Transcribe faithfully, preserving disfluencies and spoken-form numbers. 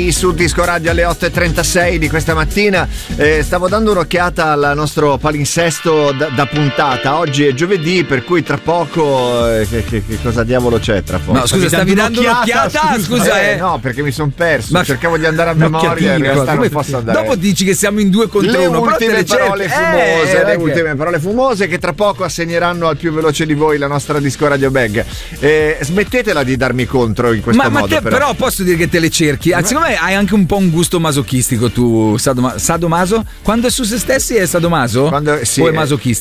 qui su Disco Radio alle otto e trentasei di questa mattina. Eh, stavo dando un'occhiata al nostro palinsesto da, da puntata. Oggi è giovedì, per cui tra poco eh, che, che, che cosa diavolo c'è tra poco? No, scusa, stavi dando un'occhiata? Scusa, scusa eh, eh. no, perché mi sono perso. Ma cercavo di andare a memoria, in realtà non posso andare. Dopo dici che siamo in due contro le uno, ultime però parole cerchi. fumose, eh, le okay. ultime parole fumose che tra poco assegneranno al più veloce di voi la nostra Disco Radio Bag. Eh, smettetela di darmi contro in questo ma, modo. Ma te, però. però posso dire che te le cerchi. Ah, secondo me hai anche un po' un gusto masochistico tu, sadoma, sadomaso? Quando è su se stessi è sadomaso? Quando, sì, o è masochistico?